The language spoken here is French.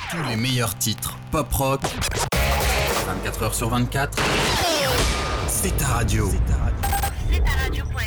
Tous les meilleurs titres pop-rock, 24 heures sur 24, c'est ta radio. C'est ta radio.fr.